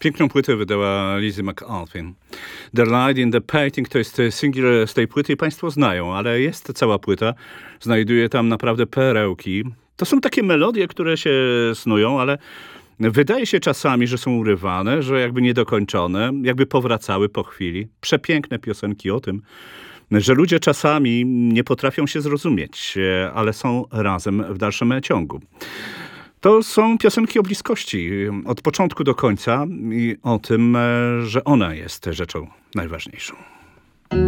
Piękną płytę wydała Lizzie McAlpin. The Light in the Painting to jest singiel z tej płyty i państwo znają, ale jest cała płyta. Znajduje tam naprawdę perełki. To są takie melodie, które się snują, ale wydaje się czasami, że są urywane, że jakby niedokończone, jakby powracały po chwili. Przepiękne piosenki o tym, że ludzie czasami nie potrafią się zrozumieć, ale są razem w dalszym ciągu. To są piosenki o bliskości od początku do końca i o tym, że ona jest rzeczą najważniejszą.